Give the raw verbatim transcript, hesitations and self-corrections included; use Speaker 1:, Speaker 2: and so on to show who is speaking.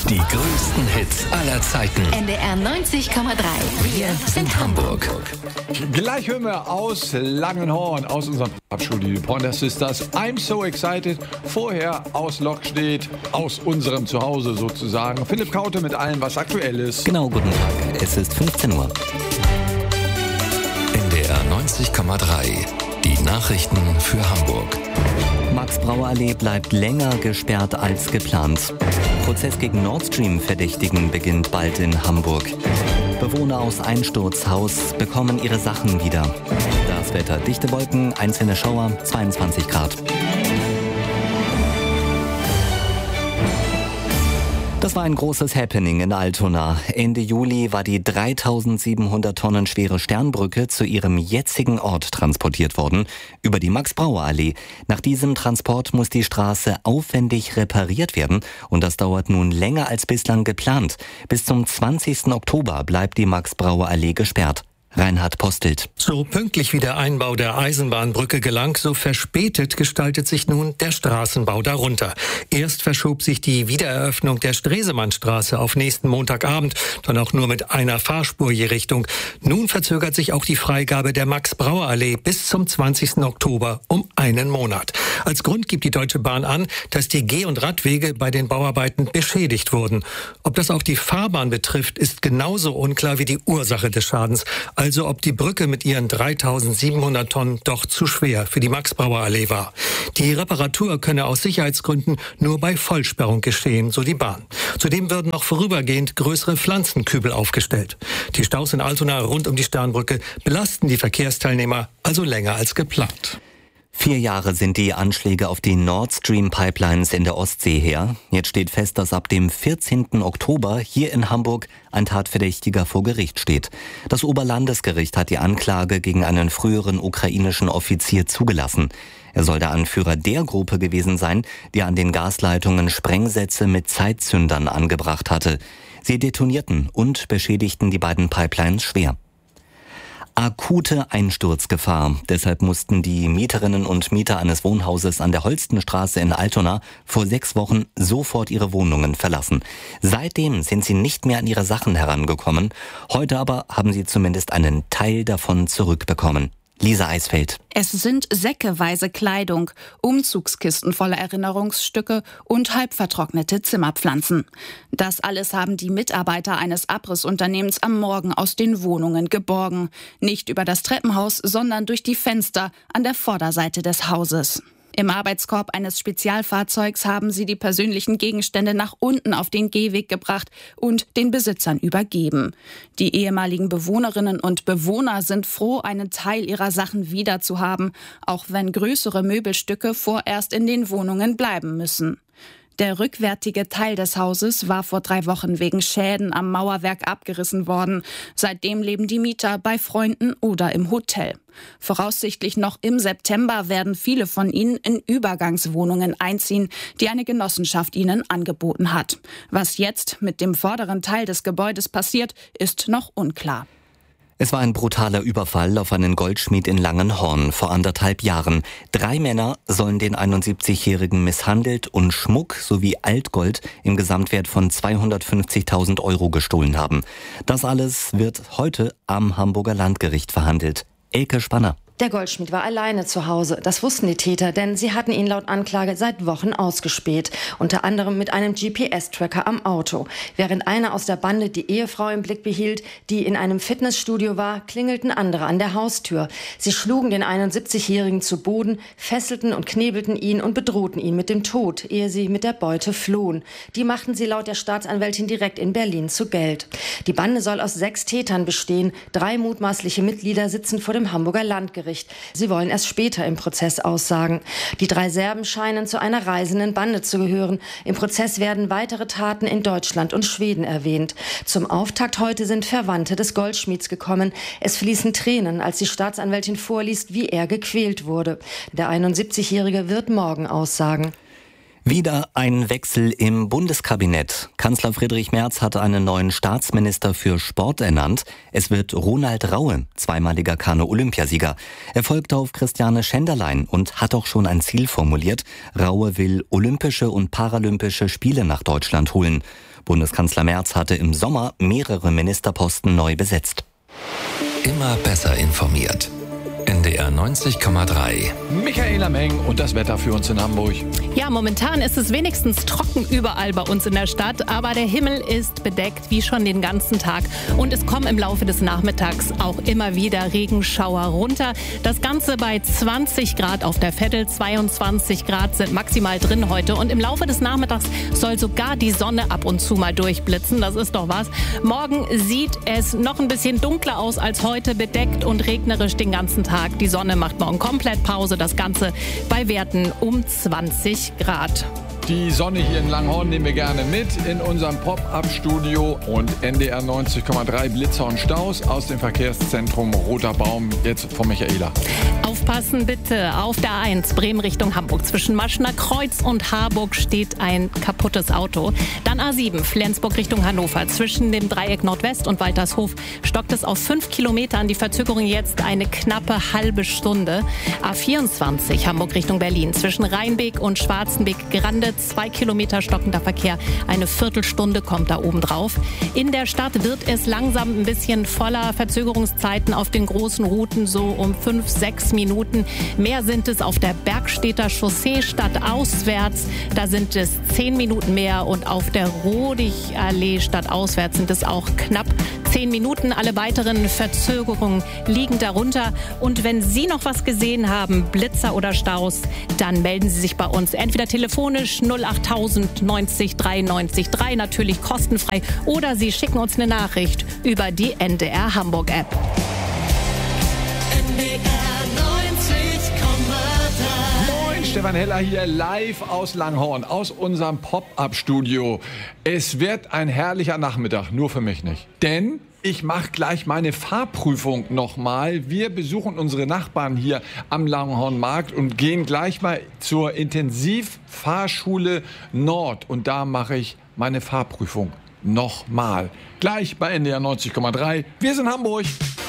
Speaker 1: Die größten Hits aller Zeiten.
Speaker 2: N D R neunzig Komma drei. Wir sind Hamburg.
Speaker 3: Gleich hören wir aus Langenhorn, aus unserem Abschulstudio Pointer Sisters. I'm so excited. Vorher aus Lockstedt, aus unserem Zuhause sozusagen. Philipp Kaute mit allem, was aktuell ist.
Speaker 4: Genau, guten Tag. Es ist fünfzehn Uhr.
Speaker 1: N D R neunzig Komma drei. Die Nachrichten für Hamburg.
Speaker 4: Max-Brauer-Allee bleibt länger gesperrt als geplant. Prozess gegen Nord Stream-Verdächtigen beginnt bald in Hamburg. Bewohner aus Einsturzhaus bekommen ihre Sachen wieder. Das Wetter: dichte Wolken, einzelne Schauer, zweiundzwanzig Grad. Das war ein großes Happening in Altona. Ende Juli war die dreitausendsiebenhundert Tonnen schwere Sternbrücke zu ihrem jetzigen Ort transportiert worden, über die Max-Brauer-Allee. Nach diesem Transport muss die Straße aufwendig repariert werden und das dauert nun länger als bislang geplant. Bis zum zwanzigsten Oktober bleibt die Max-Brauer-Allee gesperrt. Reinhard Postelt.
Speaker 5: So pünktlich wie der Einbau der Eisenbahnbrücke gelang, so verspätet gestaltet sich nun der Straßenbau darunter. Erst verschob sich die Wiedereröffnung der Stresemannstraße auf nächsten Montagabend, dann auch nur mit einer Fahrspur je Richtung. Nun verzögert sich auch die Freigabe der Max-Brauer-Allee bis zum zwanzigsten Oktober um einen Monat. Als Grund gibt die Deutsche Bahn an, dass die Geh- und Radwege bei den Bauarbeiten beschädigt wurden. Ob das auch die Fahrbahn betrifft, ist genauso unklar wie die Ursache des Schadens. Also ob die Brücke mit ihren dreitausendsiebenhundert Tonnen doch zu schwer für die Max-Brauer-Allee war. Die Reparatur könne aus Sicherheitsgründen nur bei Vollsperrung geschehen, so die Bahn. Zudem würden noch vorübergehend größere Pflanzenkübel aufgestellt. Die Staus in Altona rund um die Sternbrücke belasten die Verkehrsteilnehmer also länger als geplant.
Speaker 4: Vier Jahre sind die Anschläge auf die Nord Stream Pipelines in der Ostsee her. Jetzt steht fest, dass ab dem vierzehnten Oktober hier in Hamburg ein Tatverdächtiger vor Gericht steht. Das Oberlandesgericht hat die Anklage gegen einen früheren ukrainischen Offizier zugelassen. Er soll der Anführer der Gruppe gewesen sein, die an den Gasleitungen Sprengsätze mit Zeitzündern angebracht hatte. Sie detonierten und beschädigten die beiden Pipelines schwer. Akute Einsturzgefahr. Deshalb mussten die Mieterinnen und Mieter eines Wohnhauses an der Holstenstraße in Altona vor sechs Wochen sofort ihre Wohnungen verlassen. Seitdem sind sie nicht mehr an ihre Sachen herangekommen. Heute aber haben sie zumindest einen Teil davon zurückbekommen. Lisa Eisfeld.
Speaker 6: Es sind säckeweise Kleidung, Umzugskisten voller Erinnerungsstücke und halb vertrocknete Zimmerpflanzen. Das alles haben die Mitarbeiter eines Abrissunternehmens am Morgen aus den Wohnungen geborgen. Nicht über das Treppenhaus, sondern durch die Fenster an der Vorderseite des Hauses. Im Arbeitskorb eines Spezialfahrzeugs haben sie die persönlichen Gegenstände nach unten auf den Gehweg gebracht und den Besitzern übergeben. Die ehemaligen Bewohnerinnen und Bewohner sind froh, einen Teil ihrer Sachen wiederzuhaben, auch wenn größere Möbelstücke vorerst in den Wohnungen bleiben müssen. Der rückwärtige Teil des Hauses war vor drei Wochen wegen Schäden am Mauerwerk abgerissen worden. Seitdem leben die Mieter bei Freunden oder im Hotel. Voraussichtlich noch im September werden viele von ihnen in Übergangswohnungen einziehen, die eine Genossenschaft ihnen angeboten hat. Was jetzt mit dem vorderen Teil des Gebäudes passiert, ist noch unklar.
Speaker 4: Es war ein brutaler Überfall auf einen Goldschmied in Langenhorn vor anderthalb Jahren. Drei Männer sollen den einundsiebzigjährigen misshandelt und Schmuck sowie Altgold im Gesamtwert von zweihundertfünfzigtausend Euro gestohlen haben. Das alles wird heute am Hamburger Landgericht verhandelt. Elke Spanner.
Speaker 7: Der Goldschmied war alleine zu Hause. Das wussten die Täter, denn sie hatten ihn laut Anklage seit Wochen ausgespäht. Unter anderem mit einem G P S-Tracker am Auto. Während einer aus der Bande die Ehefrau im Blick behielt, die in einem Fitnessstudio war, klingelten andere an der Haustür. Sie schlugen den einundsiebzigjährigen zu Boden, fesselten und knebelten ihn und bedrohten ihn mit dem Tod, ehe sie mit der Beute flohen. Die machten sie laut der Staatsanwältin direkt in Berlin zu Geld. Die Bande soll aus sechs Tätern bestehen. Drei mutmaßliche Mitglieder sitzen vor dem Hamburger Landgericht. Sie wollen erst später im Prozess aussagen. Die drei Serben scheinen zu einer reisenden Bande zu gehören. Im Prozess werden weitere Taten in Deutschland und Schweden erwähnt. Zum Auftakt heute sind Verwandte des Goldschmieds gekommen. Es fließen Tränen, als die Staatsanwältin vorliest, wie er gequält wurde. Der einundsiebzigjährige wird morgen aussagen.
Speaker 4: Wieder ein Wechsel im Bundeskabinett. Kanzler Friedrich Merz hat einen neuen Staatsminister für Sport ernannt. Es wird Ronald Raue, zweimaliger Kanu-Olympiasieger. Er folgt auf Christiane Schenderlein und hat auch schon ein Ziel formuliert. Raue will olympische und paralympische Spiele nach Deutschland holen. Bundeskanzler Merz hatte im Sommer mehrere Ministerposten neu besetzt.
Speaker 1: Immer besser informiert. N D R neunzig Komma drei.
Speaker 3: Michaela Meng und das Wetter für uns in Hamburg.
Speaker 8: Ja, momentan ist es wenigstens trocken überall bei uns in der Stadt, aber der Himmel ist bedeckt wie schon den ganzen Tag und es kommen im Laufe des Nachmittags auch immer wieder Regenschauer runter. Das Ganze bei zwanzig Grad auf der Veddel, zweiundzwanzig Grad sind maximal drin heute und im Laufe des Nachmittags soll sogar die Sonne ab und zu mal durchblitzen, das ist doch was. Morgen sieht es noch ein bisschen dunkler aus als heute, bedeckt und regnerisch den ganzen Tag. Die Sonne macht morgen komplett Pause, das Ganze bei Werten um zwanzig Grad.
Speaker 3: Die Sonne hier in Langhorn nehmen wir gerne mit in unserem Pop-Up-Studio und N D R neunzig Komma drei Blitzer und Staus aus dem Verkehrszentrum Roter Baum, jetzt von Michaela.
Speaker 8: Aufpassen bitte, auf der A eins Bremen Richtung Hamburg. Zwischen Maschner Kreuz und Harburg steht ein kaputtes Auto. Dann A sieben Flensburg Richtung Hannover. Zwischen dem Dreieck Nordwest und Waltershof stockt es auf fünf Kilometern. Die Verzögerung jetzt eine knappe halbe Stunde. A vierundzwanzig Hamburg Richtung Berlin. Zwischen Rheinbeek und Schwarzenbeek-Grande zwei Kilometer stockender Verkehr. Eine Viertelstunde kommt da oben drauf. In der Stadt wird es langsam ein bisschen voller. Verzögerungszeiten auf den großen Routen so um fünf, sechs Minuten. Mehr sind es auf der Bergstedter Chaussee stadtauswärts. Da sind es zehn Minuten mehr und auf der Rodig-Allee stadtauswärts sind es auch knapp zehn Minuten. Alle weiteren Verzögerungen liegen darunter. Und wenn Sie noch was gesehen haben, Blitzer oder Staus, dann melden Sie sich bei uns. Entweder telefonisch null achttausend neunzig dreiundneunzig drei, natürlich kostenfrei. Oder Sie schicken uns eine Nachricht über die N D R Hamburg App.
Speaker 3: N D R neunzig Komma drei. Moin, Stefan Heller hier live aus Langhorn, aus unserem Pop-Up-Studio. Es wird ein herrlicher Nachmittag, nur für mich nicht. Denn ich mache gleich meine Fahrprüfung nochmal. Wir besuchen unsere Nachbarn hier am Langhornmarkt und gehen gleich mal zur Intensivfahrschule Nord. Und da mache ich meine Fahrprüfung nochmal. Gleich bei N D R neunzig Komma drei. Wir sind Hamburg.